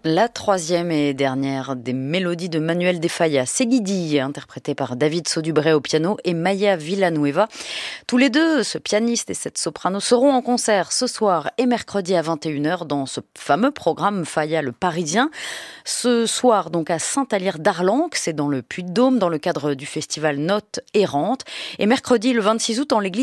La troisième et dernière des mélodies de Manuel de Falla, Seguidi, interprétée par David Saudubré au piano et Maya Villanueva. Tous les deux, ce pianiste et cette soprano, seront en concert ce soir et mercredi à 21h dans ce fameux programme Falla le Parisien. Ce soir, donc à Saint-Alire-d'Arlanc, c'est dans le Puy-de-Dôme, dans le cadre du festival Notes errantes. Et mercredi, le 26 août, en l'église